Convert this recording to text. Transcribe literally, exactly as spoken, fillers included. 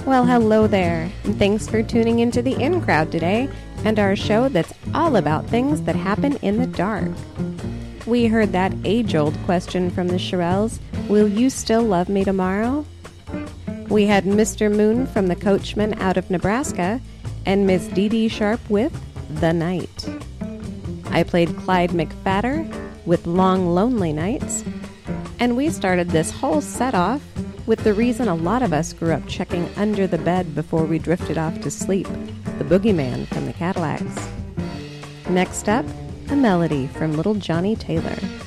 Well, hello there, and thanks for tuning into the In Crowd today, and our show that's all about things that happen in the dark. We heard that age-old question from the Shirelles, will you still love me tomorrow? We had Mister Moon from the Coachman out of Nebraska, and Miss Dee Dee Sharp with The Night. I played Clyde McFadder with Long Lonely Nights, and we started this whole set off with the reason a lot of us grew up checking under the bed before we drifted off to sleep, the Boogeyman from the Cadillacs. Next up, a melody from Little Johnny Taylor.